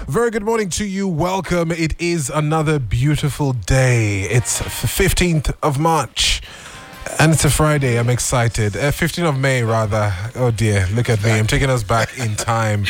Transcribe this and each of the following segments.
Very good morning to you. Welcome. It is another beautiful day. It's 15th of March. And it's a Friday. I'm excited. 15th of May, rather. Oh dear, look at me. I'm taking us back in time.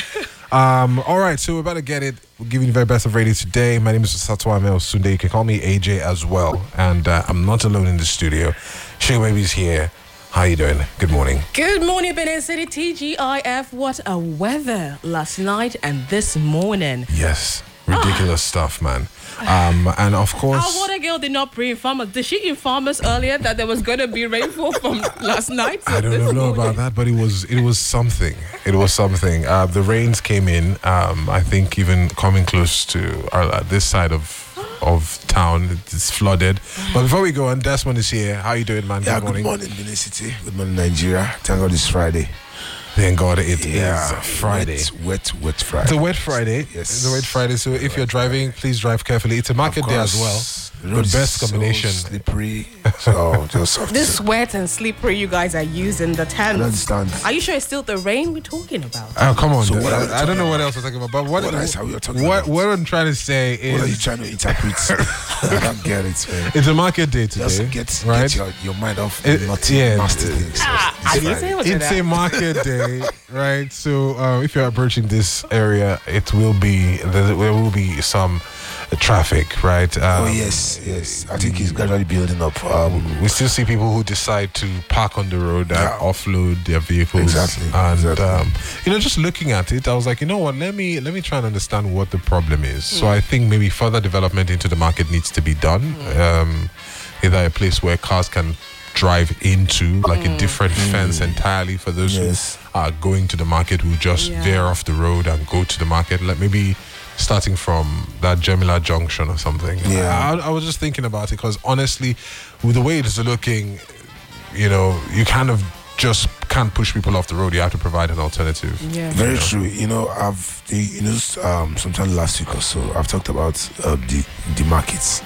All right, so we're about to get it. We're giving you the very best of radio today. My name is Satwame Osunde. You can call me AJ as well. And I'm not alone in the studio. Sugar Baby's here. How you doing? Good morning. Good morning, Benin City, TGIF. What a weather last night and this morning. Yes, ridiculous stuff, man. And of course, our water girl did not pre-inform us. Did she inform us earlier that there was going to be rainfall from last night? I don't know about that, but it was something. It was something. The rains came in. I think even coming close to this side of town, it's flooded. But before we go on, Desmond is here. How you doing, man? Yeah, good morning, Benin City. Good morning, Nigeria. Thank God it's Friday. Thank God it is Friday. Wet Friday. It's a wet Friday. Yes. It's a wet Friday. So if you're driving, please drive carefully. It's a market day as well. The best combination. So slippery. So just soft. This wet and slippery you guys are using the tent. I understand. Are you sure it's still the rain we're talking about? Oh, come on. So dude. what are we I don't know what else we're talking about. But what else are we talking about? What I'm trying to say is... What are you trying to interpret? I don't get it, man. It's a market day today. Just get your mind off nasty things. It's a market day, right? So if you're approaching this area, there will be some traffic, right? Yes. I think it's gradually building up. We still see people who decide to park on the road and offload their vehicles. Exactly. And just looking at it, I was like, you know what? Let me try and understand what the problem is. So I think maybe further development into the market needs to be done. Either a place where cars can drive into, like a different fence entirely for those who are going to the market, who just veer off the road and go to the market. Like maybe starting from that Gemila Junction or something. I was just thinking about it because honestly, with the way it's looking, you kind of just can't push people off the road. You have to provide an alternative. Yeah. Very true. Sometime last week or so, I've talked about the markets.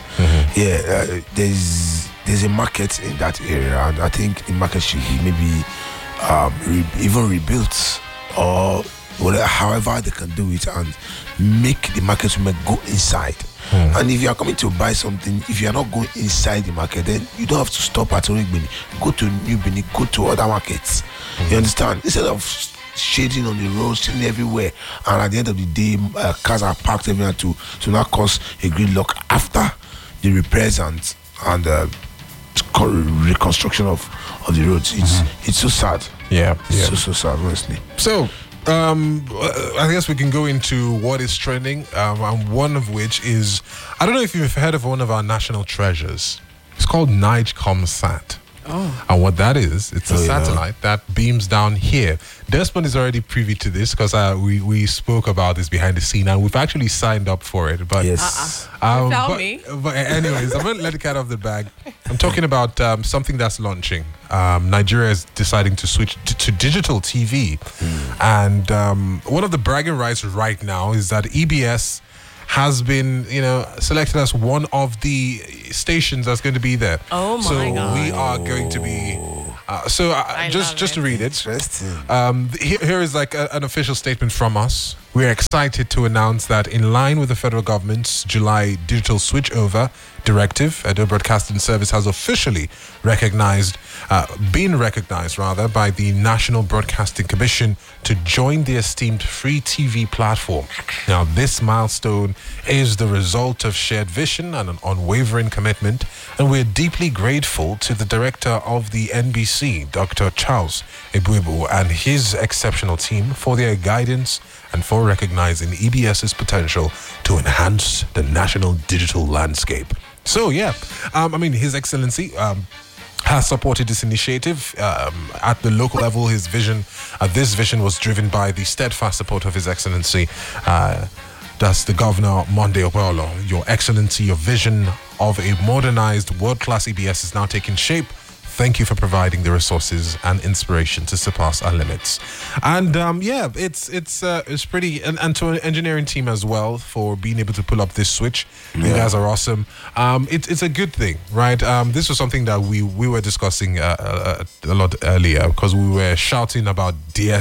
There's a market in that area, and I think the market should be maybe even rebuilt or whatever, however they can do it, and make the market women go inside. And if you are coming to buy something, if you are not going inside the market, then you don't have to stop at Origbini. Go to New Benin, go to other markets. You understand? Instead of shading on the road, shading everywhere, and at the end of the day, cars are parked everywhere to not cause a gridlock after the repairs and reconstruction of the roads. It's so sad. So sad, honestly. So I guess we can go into what is trending, and one of which is, I don't know if you've heard of one of our national treasures. It's called NigeComSat. And what that is, it's a satellite that beams down here. Desmond is already privy to this because we spoke about this behind the scene, and we've actually signed up for it. But tell me. But anyways, I'm going to let the cat off the bag. I'm talking about something that's launching. Nigeria is deciding to switch to digital TV. And one of the bragging rights right now is that EBS has been, selected as one of the stations that's going to be there. Oh my God! So we are going to be. Just to read it. Interesting. Here is like an official statement from us. We are excited to announce that in line with the federal government's July digital switchover directive, Edo Broadcasting Service has officially been recognized by the National Broadcasting Commission to join the esteemed free TV platform. Now, this milestone is the result of shared vision and an unwavering commitment, and we're deeply grateful to the director of the NBC, Dr. Charles Ebuebu, and his exceptional team for their guidance and for recognizing EBS's potential to enhance the national digital landscape. So, His Excellency has supported this initiative at the local level. His vision, this vision was driven by the steadfast support of His Excellency. That's the Governor, Monday Opeolo. Your Excellency, your vision of a modernized world-class EBS is now taking shape Thank you for providing the resources and inspiration to surpass our limits. And it's pretty, and to an engineering team as well for being able to pull up this switch. You guys are awesome. It's a good thing, right? This was something that we were discussing a lot earlier, because we were shouting about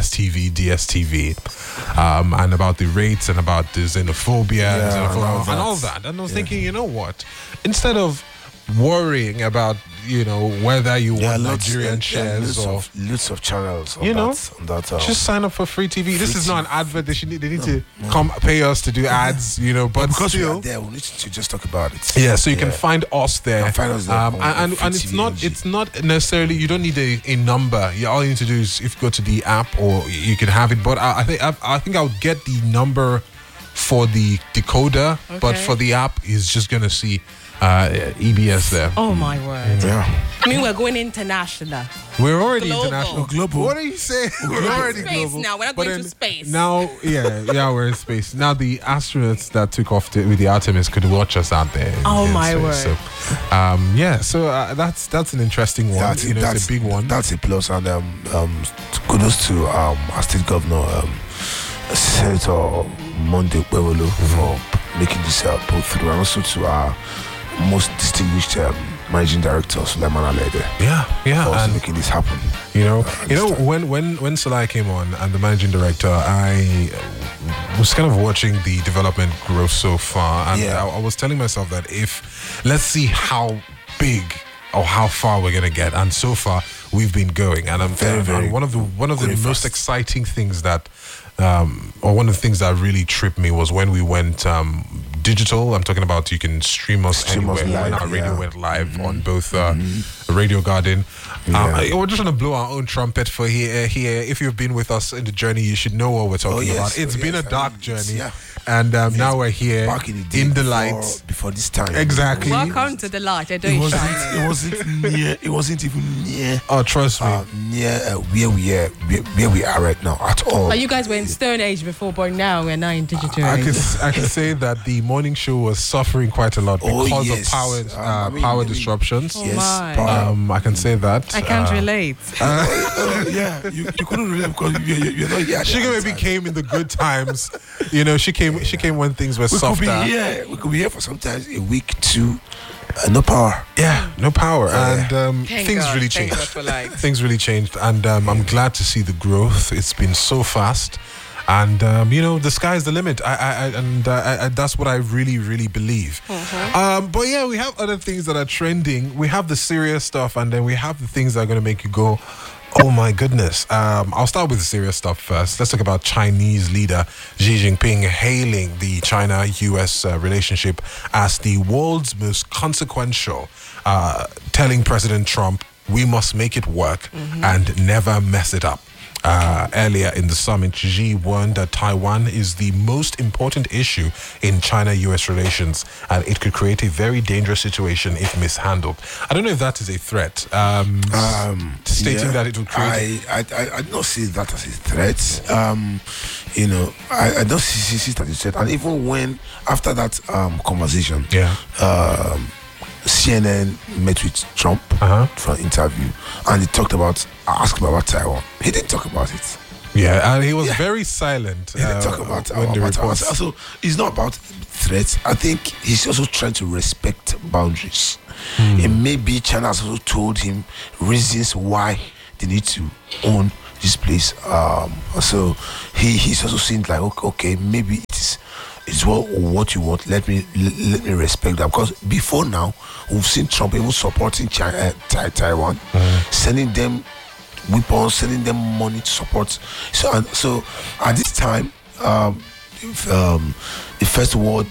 DSTV, and about the rates and about the xenophobia and all that. And I was thinking, you know what? Instead of worrying about whether you want Nigerian shares or lots of channels on just sign up for free TV. This is not an advert. They need to come pay us to do ads, but because still, we are there, we need to just talk about it. So you can find us there. And it's not necessarily, you don't need a number. All you need to do is if you go to the app, or you can have it. But I think I'll get the number for the decoder, but for the app is just gonna see EBS there. Oh my word. Yeah. I mean, we're going international. We're already Global. international. Global. What are you saying? We're already Space global. now. We're not But going then to space. Now, we're in space. Now the astronauts that took off with the Artemis could watch us out there. Oh in my space. word. So that's an interesting one. It's a big one. That's a plus, and kudos to our state governor, Senator Monday Wewolo, for making this pull through, and also to our most distinguished managing director, Suleiman Alede. For also making this happen. When Salai came on and the managing director, I was kind of watching the development grow so far, and I was telling myself that let's see how big or how far we're gonna get, and so far we've been going, and I'm very one of the most exciting things that or one of the things that really tripped me was when we went digital. I'm talking about you can stream us anywhere. When our radio went live on both Radio Garden. We're just going to blow our own trumpet for here. If you've been with us in the journey, you should know what we're talking about. It's been a dark journey, and now we're here back in the light before this time. Exactly. Welcome to the light. I don't shine. It wasn't even near. Oh, trust me. Near where we are right now at all. You guys were in Stone Age before, but now we're in digital I age. can say that the morning show was suffering quite a lot because of power disruptions. Oh my. I can say that. I can't relate. You couldn't relate because you're not here. Sugar Baby came in the good times. She came when things were softer. We could be here for sometimes a week, two. No power. Yeah, no power. And things really changed. Things really changed. And I'm glad to see the growth. It's been so fast. And the sky's the limit. I that's what I really, really believe. But yeah, we have other things that are trending. We have the serious stuff, and then we have the things that are going to make you go, oh my goodness. I'll start with the serious stuff first. Let's talk about Chinese leader Xi Jinping hailing the China-US relationship as the world's most consequential, telling President Trump, we must make it work and never mess it up. Earlier in the summit, Xi warned that Taiwan is the most important issue in China-US relations, and it could create a very dangerous situation if mishandled. I don't know if that is a threat. Stating that it would create. I don't see that as a threat. I don't see that as a threat. And even when after that conversation, CNN met with Trump for an interview, and he asked about Taiwan. He didn't talk about it. Yeah, and he was very silent. He didn't talk about Taiwan. So it's not about threats. I think he's also trying to respect boundaries. And maybe China has also told him reasons why they need to own this place. So he's also seen like, okay, maybe it's what you want. Let me respect that, because before now we've seen Trump even supporting Taiwan, sending them weapons, sending them money to support. So at this time, the first world,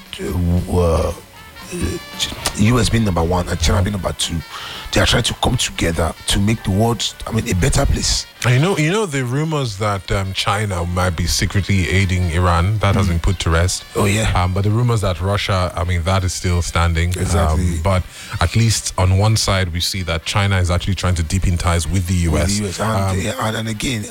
US being number one and China being number two, they are trying to come together to make the world, a better place. You know the rumors that China might be secretly aiding Iran, that has been put to rest. Oh yeah. But the rumors that Russia, that is still standing. Exactly. But at least on one side, we see that China is actually trying to deepen ties with the US. And again,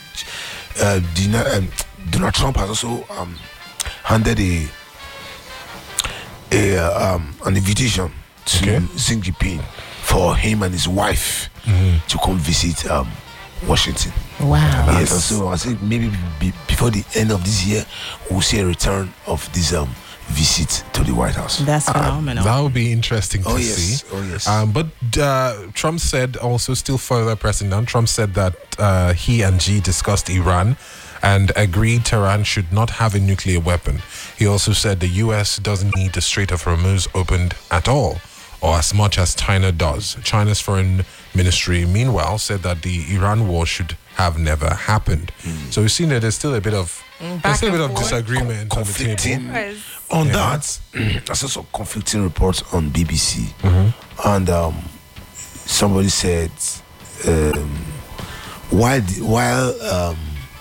Donald Trump has also handed an invitation to Xi Jinping for him and his wife to come visit Washington. Wow. Yes, and so I think maybe before the end of this year, we'll see a return of this visit to the White House. That's phenomenal. That would be interesting to see. Oh yes. But Trump said also, still further pressing down, Trump said that he and Xi discussed Iran and agreed Tehran should not have a nuclear weapon. He also said the U.S. doesn't need the Strait of Hormuz opened at all, or as much as China does. China's foreign ministry, meanwhile, said that the Iran war should have never happened. So we've seen that there's still a bit of disagreement on the conflicting table. on that. I saw some conflicting reports on BBC, and somebody said while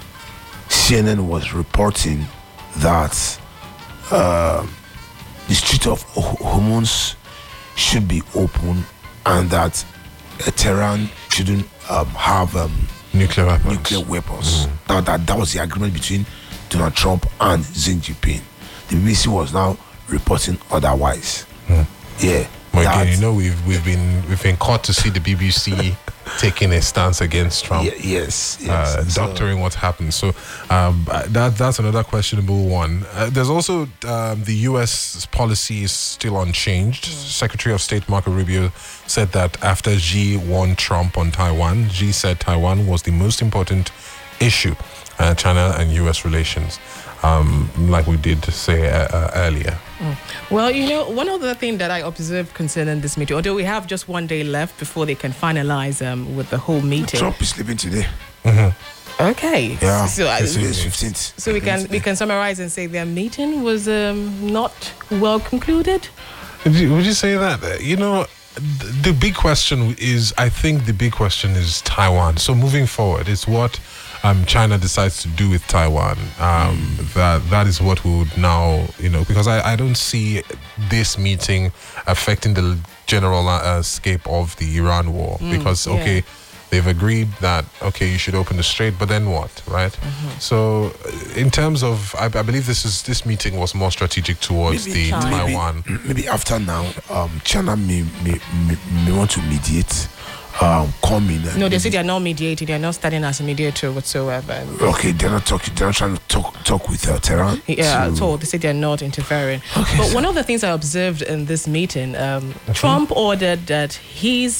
CNN was reporting that the Strait of Hormuz should be open and that Tehran shouldn't have Nuclear weapons. nuclear weapons. Now that was the agreement between Donald Trump and Xi Jinping. The BBC was now reporting otherwise. Yeah. Well, again, that- you know, we've been caught to see the BBC taking a stance against Trump. yes. Doctoring what happened. So that's another questionable one. There's also the U.S. policy is still unchanged. Secretary of State Marco Rubio said that after Xi won Trump on Taiwan, Xi said Taiwan was the most important issue, China and U.S. relations, like we did say earlier. Well, you know, one other thing that I observed concerning this meeting, although we have just one day left before they can finalize with the whole meeting. Trump is sleeping today. Okay. Yeah. So, Today's 15th. so we can summarize and say their meeting was not well concluded. Would you say that? You know, the big question is, I think the big question is Taiwan. So moving forward, it's what China decides to do with Taiwan. That is what we would now, you know, because I don't see this meeting affecting the general landscape of the Iran war. Because, okay, they've agreed that, okay, you should open the strait, but then what, right? So in terms of, I believe this meeting was more strategic towards Maybe the Taiwan. Maybe after now, China may want to mediate. Come in. No, they say they are not mediating. They are not standing as a mediator whatsoever. Okay, they're not talking. They're not trying to talk with Tehran. Yeah, at all. They say they're not interfering. Okay, But one of the things I observed in this meeting, Trump ordered that his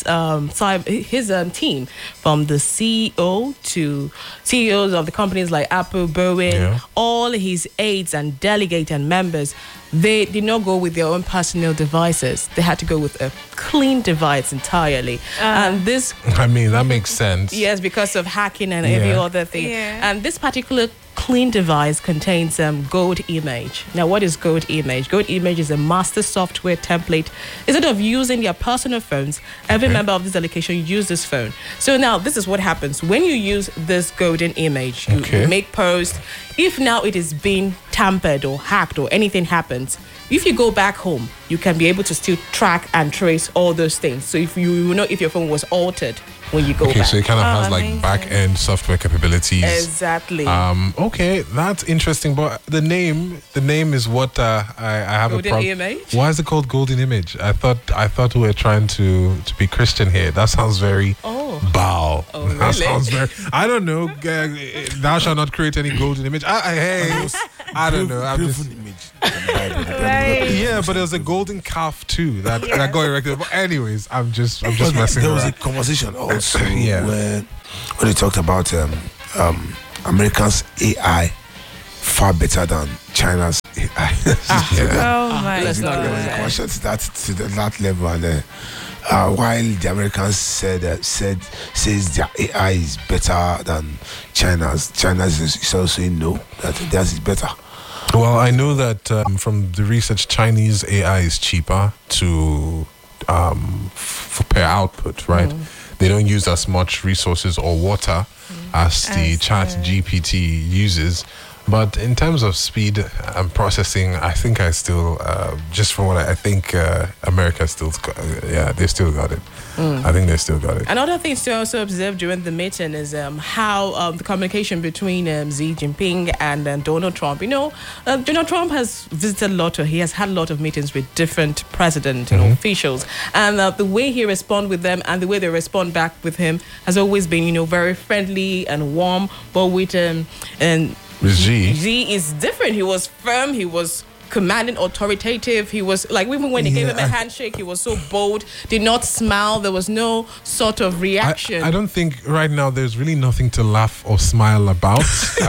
team, from the CEO to CEOs of the companies like Apple, Boeing, all his aides and delegates and members, they did not go with their own personal devices. They had to go with a clean device entirely. And this, I mean, that makes sense. yes, because of hacking and every other thing. Yeah. And this particular clean device contains Gold Image. Now, what is Gold Image? Gold Image is a master software template. Instead of using their personal phones, every member of this delegation use this phone. So now, this is what happens. When you use this Golden Image, you make posts. If now it is being tampered or hacked or anything happens, if you go back home, you can be able to still track and trace all those things. So if you know if your phone was altered when you go Okay, back. so it kind of has amazing. like back-end software capabilities. Exactly. Okay, that's interesting. But the name is what I have Golden a problem. Image? Why is it called Golden Image? I thought we were trying to be Christian here. That sounds very Baal. Oh, That really? sounds very. I don't know. Thou shall not create any golden image. I don't know. I'm just. Beautiful image. in the Bible. Right. Yeah, but there was a golden calf too that got erected. But anyways, I'm just messing There was a around. conversation also Yeah. when they talked about Americans' AI far better than China's AI. Oh my Let's not go There was a God. question to that level, and while the Americans says their AI is better than China's is also saying no, that theirs is better. Well, I know that from the research, Chinese AI is cheaper to for per output, right? They don't use as much resources or water as the As Chat the- GPT uses. But in terms of speed and processing, I think I still, just from what I think, America still, they still got it. I think they still got it. Another thing to also observe during the meeting is how the communication between Xi Jinping and Donald Trump. Donald Trump has visited a lot, he has had a lot of meetings with different president officials, and the way he responds with them and the way they respond back with him has always been, very friendly and warm. But with Xi is different. He was firm. He was commanding, authoritative. He was like, even when he gave him a handshake, he was so bold, did not smile. There was no sort of reaction. I don't think right now there's really nothing to laugh or smile about.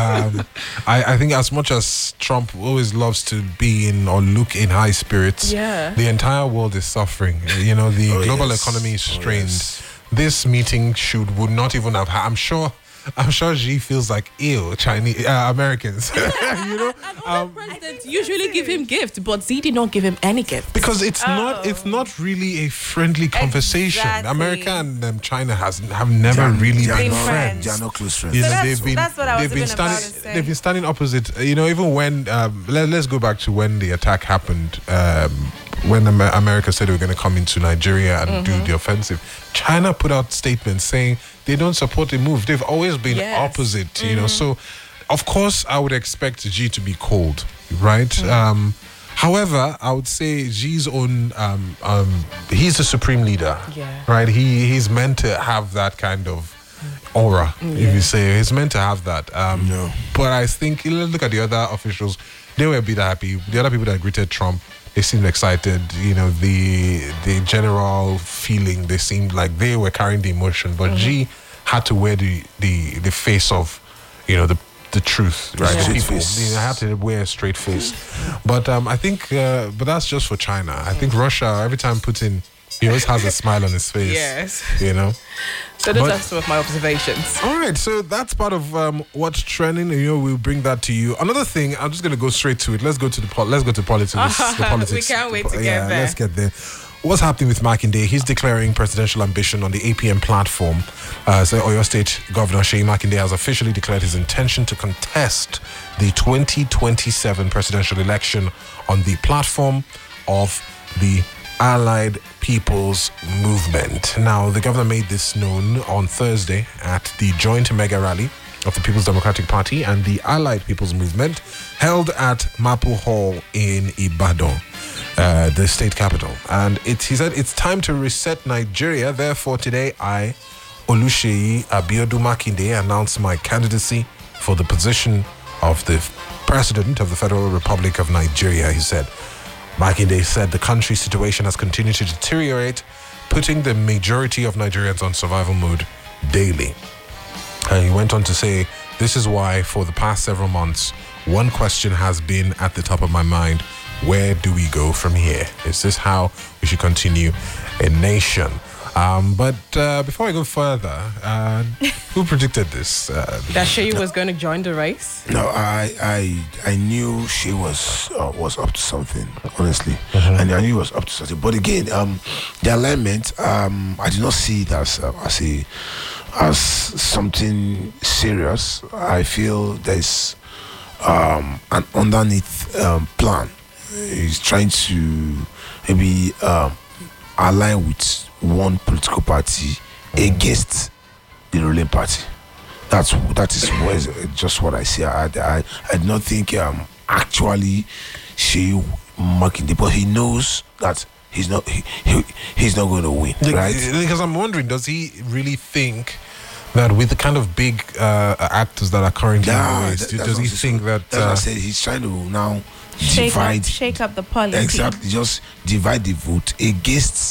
I think as much as Trump always loves to be in or look in high spirits, the entire world is suffering. The global economy is strained. This meeting would not even have. I'm sure Xi feels like, ew, Chinese Americans. Presidents usually give him gifts, but Xi did not give him any gift because it's not really a friendly conversation. Exactly. America and China have never really been friends. They are not close friends. That's what I was about to say. They've been standing opposite. Even when let's go back to when the attack happened. When America said they were going to come into Nigeria and do the offensive, China put out statements saying they don't support the move. They've always been opposite, So, of course, I would expect Xi to be cold, right? However, I would say Xi's own, he's the supreme leader, right? He's meant to have that kind of aura, if you say. He's meant to have that. But I think, look at the other officials. They were a bit happy. The other people that greeted Trump, they seemed excited. The general feeling, they seemed like they were carrying the emotion. But Xi had to wear the face of, the truth, right? The people. They had to wear a straight face. But I think, but that's just for China. I think Russia, every time Putin, he always has a smile on his face. Yes. So those are some of my observations. All right, so that's part of what's trending. We'll bring that to you. Another thing, I'm just going to go straight to it. Let's go to politics. The politics. We can't wait to get there. Let's get there. What's happening with Makinde? He's declaring presidential ambition on the APM platform. So Oyo State Governor Seyi Makinde has officially declared his intention to contest the 2027 presidential election on the platform of the Allied People's Movement. Now, the governor made this known on Thursday at the joint mega rally of the People's Democratic Party and the Allied People's Movement held at Mapu Hall in Ibadan, the state capital. And he said, it's time to reset Nigeria. Therefore, today I, Oluseyi Abiodun Makinde, announce my candidacy for the position of the President of the Federal Republic of Nigeria, he said. Makinde said the country's situation has continued to deteriorate, putting the majority of Nigerians on survival mode daily. And he went on to say, this is why for the past several months, one question has been at the top of my mind. Where do we go from here? Is this how we should continue a nation? But before I go further, who predicted this? That Seyi was going to join the race? No, I knew she was up to something, honestly, and I knew he was up to something. But again, the alignment, I did not see it as something serious. I feel there's an underneath plan. He's trying to maybe align with one political party against the ruling party. That is just what I see. I do not think actually Seyi Makinde, but he knows that he's not going to win, right? Because I'm wondering, does he really think that with the kind of big actors that are currently in the race, does he think that? That's what I said. He's trying to now shake up the polity. Exactly, just divide the vote against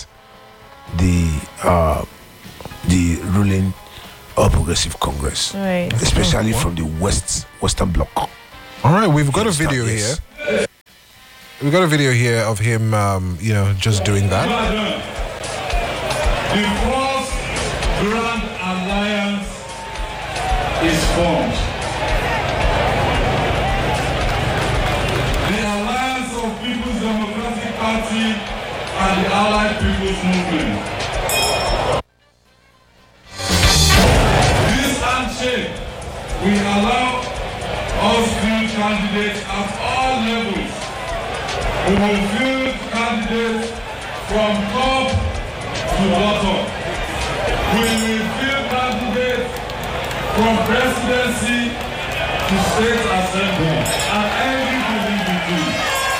the ruling All Progressive Congress, right? Especially from the Western Bloc. All right, we've got a video here. We've got a video here of him, just doing that. The first Grand Alliance is formed. The Alliance of People's Democratic Party and the Allied People's Movement. This handshake will allow us to all levels. We will field candidates from top to bottom. We will field candidates from presidency to state assembly and everything in between.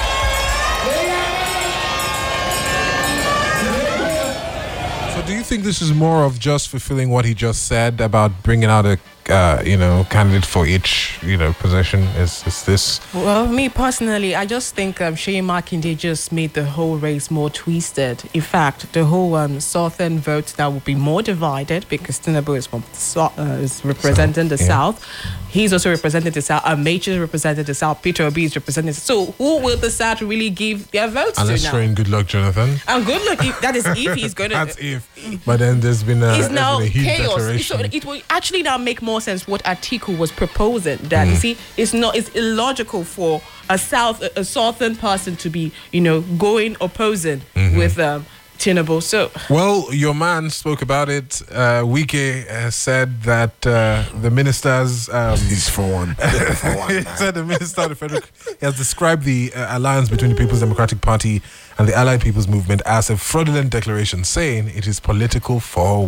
So do you think this is more of just fulfilling what he just said about bringing out a candidate for each position? Is this? Well, me personally, I just think Sheyi Makinde just made the whole race more twisted. In fact, the whole southern vote that will be more divided because Tinubu is is representing the South. He's also representing the South. Amaechi is representing the South. Peter Obi is representing. So who will the South really give their votes Unless to now? throwing good luck, Jonathan. And good luck. That is if he's going to. That's if. But then there's been a huge chaos. declaration. So it will actually now make more sense what Atiku was proposing. That you see, it's illogical for a southern person to be going opposing with Tinubu. So well, your man spoke about it. Wike said that the ministers. He's for one. He said the minister of the federal he has described the alliance between the People's Democratic Party and the Allied People's Movement as a fraudulent declaration, saying it is political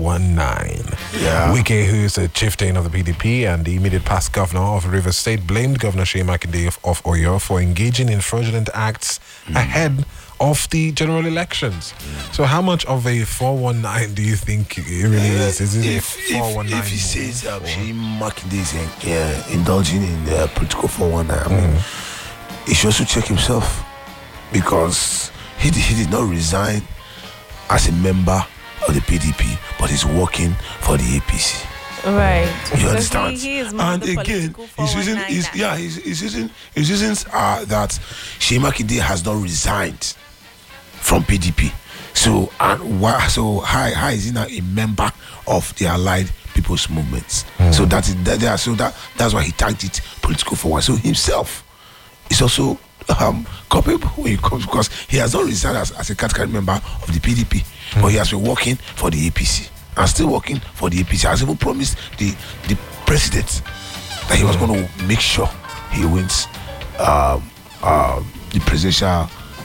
419. Yeah. Wike, who is a chieftain of the PDP and the immediate past governor of Rivers State, blamed Governor Sheyi Makinde of Oyo for engaging in fraudulent acts ahead of the general elections. So how much of a 419 do you think it really is? Is it a 419? If he says Sheyi Makinde is indulging in political 419, he should also check himself, because he did not resign as a member of the PDP, but he's working for the APC. Right. You understand? He is more And the again, political he's using 419 that Sheyi Makinde has not resigned from PDP. So how is he now a member of the Allied People's Movements? So that's why he tagged it political forward. So himself is also culpable when it comes, because he has not resigned as a category member of the PDP, but he has been working for the APC and still working for the APC. Has even promised the president that he was going to make sure he wins the presidential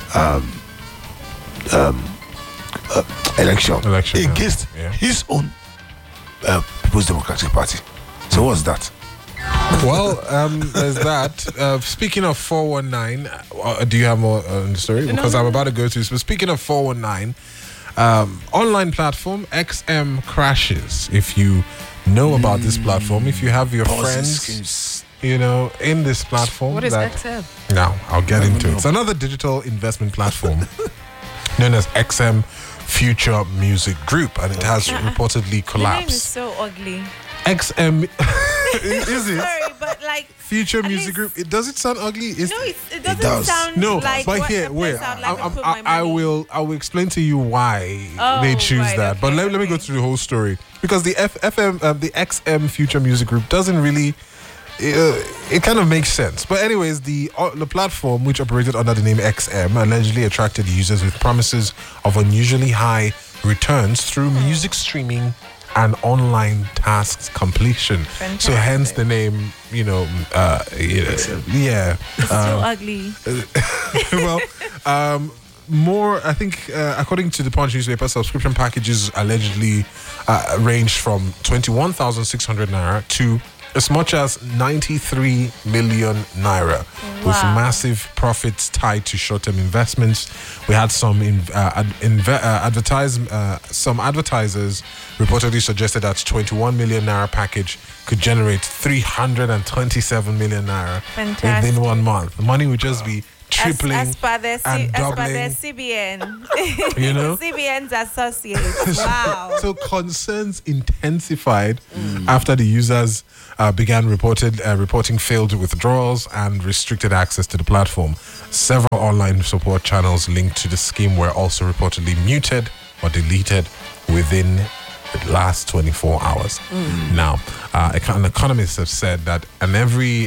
election against his own People's Democratic Party. So what's that? Well, there's that. Speaking of 419, do you have more on the story? Because I'm about to go to this. But speaking of 419, online platform XM crashes. If you know about this platform, if you have your friends, in this platform. What is XM? Now, I'll get into it. It's another digital investment platform known as XM Future Music Group, and it has reportedly collapsed. The name is so ugly. XM is it? Sorry, but like Future Music Group. Does it sound ugly? It doesn't sound like but what here, the wait. place I'd like to put my I money. will explain to you why they choose right, that. But let me go through the whole story, because the the XM Future Music Group doesn't really. It kind of makes sense. But anyways, the platform, which operated under the name XM, allegedly attracted users with promises of unusually high returns through music streaming and online tasks completion. Fantastic. So hence the name, yeah. It's so ugly. Well, more, I think, according to the Punch newspaper, subscription packages allegedly ranged from 21,600 naira to as much as 93 million naira, with massive profits tied to short-term investments. We had some some advertisers reportedly suggested that 21 million naira package could generate 327 million naira within 1 month. The money would just be tripling as per their doubling. CBN. CBN's associates. Wow. So concerns intensified after the users began reporting failed withdrawals and restricted access to the platform. Several online support channels linked to the scheme were also reportedly muted or deleted within the last 24 hours. Now, economists have said that, and every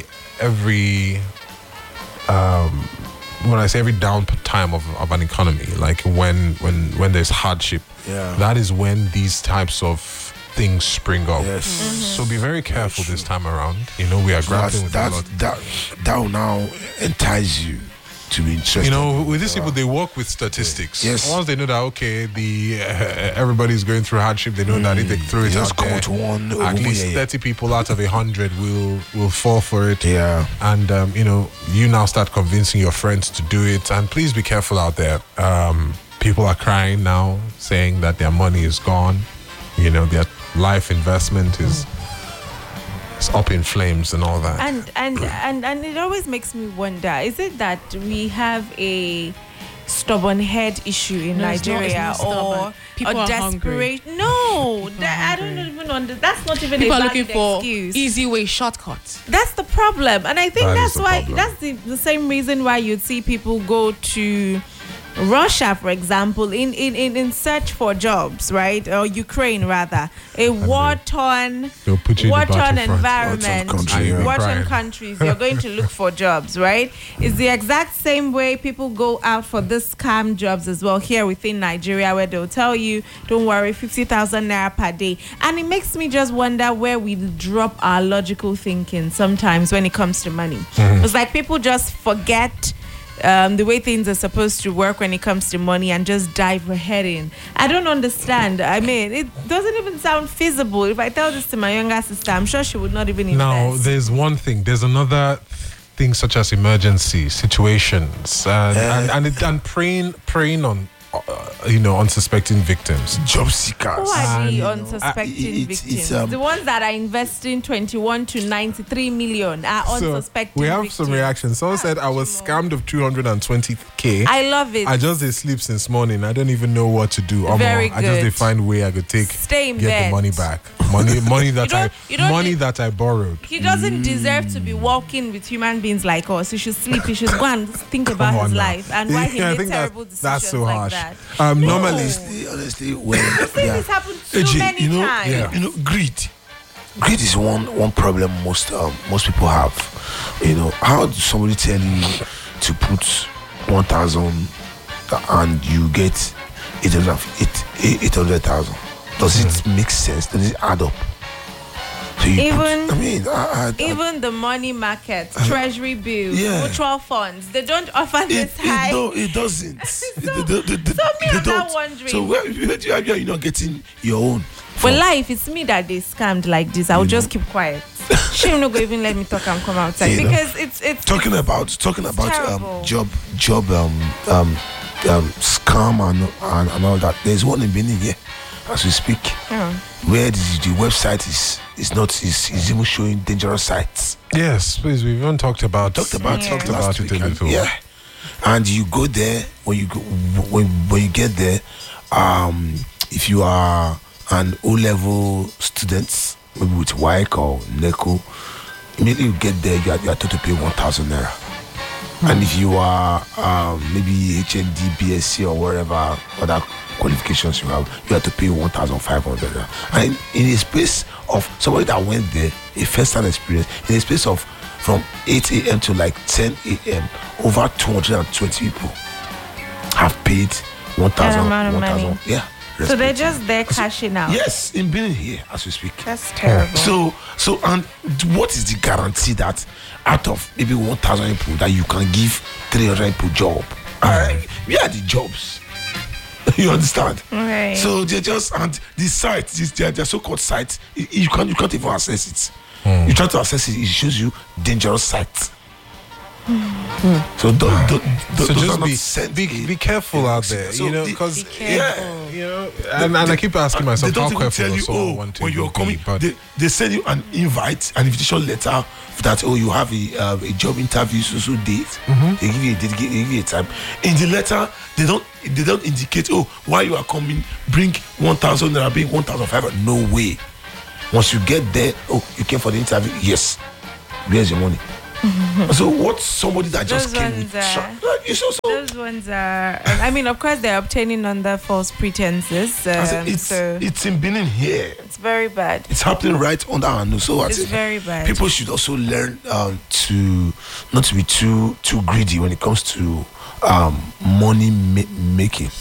when I say every downtime of an economy, like when there's hardship, that is when these types of things spring up. Yes. So be very careful this time around. You know, we are grappling with a lot. That will now entice you to be interested. You know, with these people, they work with statistics. Yes. Once they know that, okay, everybody's going through hardship, they know that if they throw it just out come there, to one. at least 30 people out of 100 will fall for it. Yeah. And, you know, you now start convincing your friends to do it. And please be careful out there. People are crying now, saying that their money is gone. You know, their life investment is up in flames and all that. And it always makes me wonder, is it that we have a stubborn head issue in Nigeria, or desperation? No, I don't even understand. That's not even people a are valid looking for excuse. easy way shortcuts. That's the problem, and I think That is that's the why problem. that's the same reason why you'd see people go to Russia, for example, in search for jobs, right? Or Ukraine, rather, a war-torn they'll put you in the battlefront. environment, War-torn country, yeah. war-torn Crying. countries. You're going to look for jobs, right? It's the exact same way people go out for these scam jobs as well here within Nigeria, where they'll tell you, "Don't worry, 50,000 naira per day," and it makes me just wonder where we drop our logical thinking sometimes when it comes to money. It's like people just forget the way things are supposed to work when it comes to money and just dive ahead in. I don't understand. I mean, it doesn't even sound feasible. If I tell this to my younger sister, I'm sure she would not even invest. Now, there's one thing. There's another thing, such as emergency situations and preying on, unsuspecting victims. Job seekers. Who are the And, unsuspecting it's, victims? The ones that are investing 21 to 93 million are unsuspecting we have victims. some reactions. Someone said, I was scammed of 220K. I love it. I just did sleep since morning. I don't even know what to do. Very I just good. did find way I could take Stay in get bed. the money back. Money that You don't that I borrowed. He doesn't deserve to be walking with human beings like us. He should sleep. He should go and think about Come on his now. life and why he I made think terrible decisions that's so like harsh. that. Normally, honestly, when I've seen this happen too AJ, many times. Greed is one problem most people have. You know, how does somebody tell you to put 1,000 and you get 800,000? Does it make sense? Does it add up? So Even the money market, treasury bills, Yeah. mutual funds, they don't offer this high. it doesn't. I'm not wondering. So where you're not getting your own? For life, it's me that they scammed like this. I'll just keep quiet. She will not go even let me talk and come outside You know, because it's talking about terrible. job scam and all that. There's one in Benin here as we speak, where the website is even showing dangerous sites. yes, please. We've even talked about it last a week, little. yeah. And you go there when you get there, if you are an O-level student, maybe with WAEC or NECO, immediately you get there, you are told to pay 1,000 naira. And if you are maybe HND, BSc or whatever other qualifications you have to pay 1,500 naira. And in a space of somebody that went there, a first-hand experience, in a space of from 8 a.m. to like 10 a.m., over 220 people have paid 1,000. amount of money. Yeah. So they're just there cashing out. Yes, in Benin here as we speak. That's terrible. So and what is the guarantee that out of maybe 1,000 people that you can give 300 people job? We are the jobs. You understand? Right. So they're just, and the sites, their so-called sites, you can't even access it. You try to access it, it shows you dangerous sites. So So be careful out there, because and I keep asking myself they how don't even careful tell you, someone want to when you're be, coming, but they send you an invitation letter that you have a job interview so date. They give you a date, they give you a time. In the letter, they don't indicate why you are coming. Bring 1,000 naira, bring 1,500. No way. Once you get there, you came for the interview. Yes. Where's your money? So what's somebody that just came with those ones are, I mean, of course they're obtaining under false pretenses. It's in Benin here. It's very bad. It's happening right under our nose. So It's very bad. People should also learn to not to be too greedy when it comes to money making.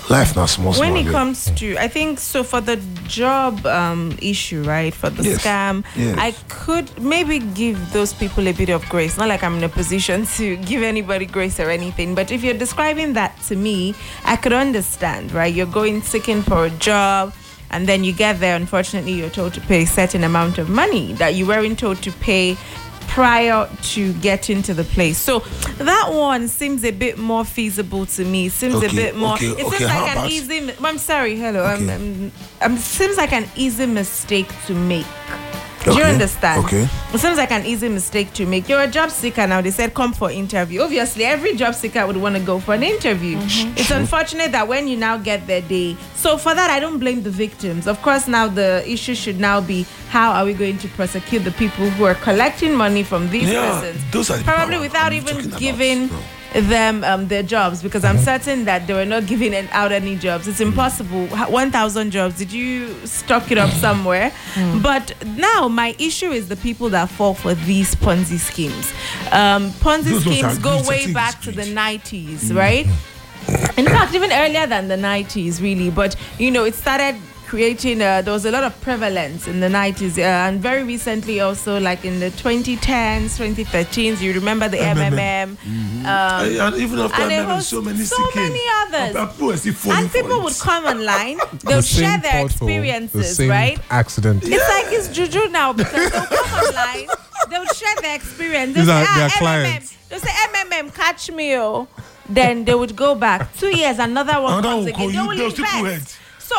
Life now small. When it yeah. comes to, I think so for the job issue, right? For the Yes. scam, Yes. I could maybe give those people a bit of grace. Not like I'm in a position to give anybody grace or anything, but if you're describing that to me, I could understand, right? You're going seeking for a job, and then you get there. Unfortunately, you're told to pay a certain amount of money that you weren't told to pay prior to getting to the place. So that one seems a bit more feasible to me. Seems a Okay, bit more. okay, It okay, seems how like an about- easy. I'm sorry. Hello. Okay. Seems like an easy mistake to make. Do you Okay, understand? okay. It seems like an easy mistake to make. You're a job seeker now. They said come for interview. Obviously, every job seeker would want to go for an interview. It's unfortunate that when you now get there, so for that, I don't blame the victims. Of course, now the issue should now be how are we going to prosecute the people who are collecting money from these persons? Those are the Probably people without I'm even talking about. giving No. them their jobs, because I'm certain that they were not giving out any jobs. It's impossible. 1,000 jobs. Did you stock it up somewhere? But now my issue is the people that fall for these Ponzi schemes. Ponzi Those ones schemes are go good way certain back to the schemes. 90s, right? In fact, even earlier than the 90s, really. But it started creating there was a lot of prevalence in the 90s and very recently also, like in the 2010s, 2013s, you remember the MMM, And even after and a MMM, host- so many so still came. many others. People were still falling and for people it. would come online, they'll The same share their pothole, the experiences, same right? accident. It's like it's juju now, because they'll come online, they'll share their experience. They'll These say, are their MMM. clients. They'll say, MMM, catch me, oh. Then they would go back 2 years, another one Another comes one call again. They you, will those people invest. So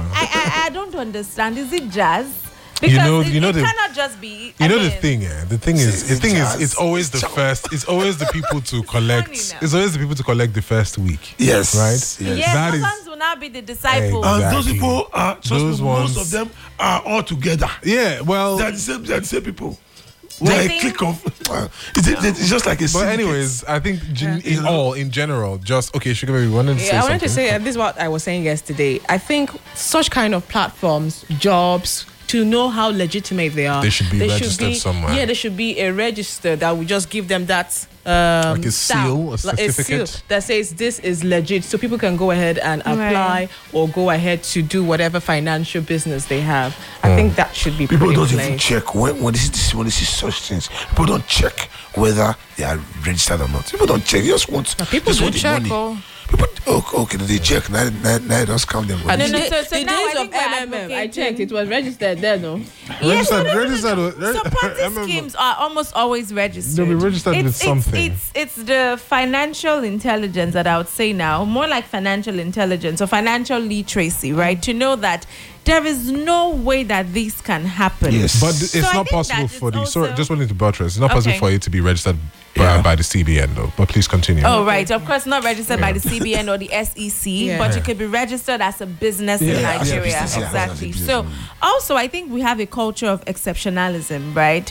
I don't understand. Is it jazz? You know- Because you know it the- cannot just be. You I know the mean, thing, the thing is, Jazz. it's always the first. It's always the people to collect. funny now. It's always the people to collect the first week. Yes. Right? Yes. Yes, That those is- ones will now be the disciples. Hey, And those Exactly. people are trust Those me, ones- most of them are all together. Yeah. Well, They're the same people. I They're a think- click of. It's just like a but syndicate. anyways, I think in general, just okay. Sugar Baby, wanted to say Yeah, I something. wanted to say, this is what I was saying yesterday. I think such kind of platforms, jobs, to know how legitimate they are. They should be registered somewhere. Yeah, there should be a register that would just give them that Like a stamp, seal, a like certificate? seal that says this is legit, so people can go ahead and apply Right. or go ahead to do whatever financial business they have. I think that should be People put in don't even place. check when they see such things. People don't check whether they are registered or not. People don't check. They just want. People just do want the check. money. Oh. People, okay, they check. Now they just count them. And No, the, no, da- so the now I days of think we're MMM, I advocating- checked, it was registered there, no? Yes, Registered- no. registered- So Ponzi schemes are almost always registered. They'll be registered with something. It's the financial intelligence that I would say now, more like financial intelligence or financial literacy, right? To know that there is no way that this can happen. Yes. But So I it's not think possible that for is the. Sorry, also- just wanted to buttress. It's not possible Okay. for it to be registered Yeah. by the CBN though. But please continue. Oh, right. Of course, not registered by the CBN or the SEC, Yeah. but you could be registered as a business in Yeah, as a Nigeria. business, yeah, Exactly. as a So, business. also, I think we have a culture of exceptionalism, right?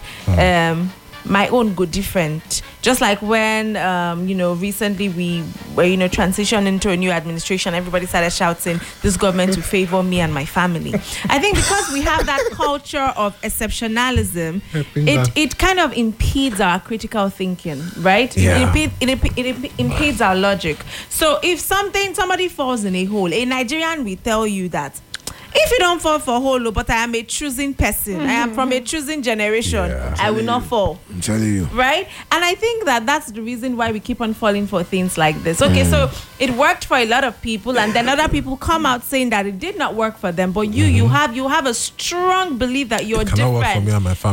My own go different. Just like when, recently we were, transitioned into a new administration, everybody started shouting, this government will favor me and my family. I think because we have that culture of exceptionalism, it kind of impedes our critical thinking, right? Yeah. It impedes our logic. So if somebody falls in a hole, a Nigerian will tell you that if you don't fall for hole, but I am a choosing person, I am from a choosing generation, Yeah, I will not fall. I'm telling you. Right? And I think that that's the reason why we keep on falling for things like this. Okay, so it worked for a lot of people, and then other people come out saying that it did not work for them. But you have a strong belief that you're It cannot different. work for me and my family.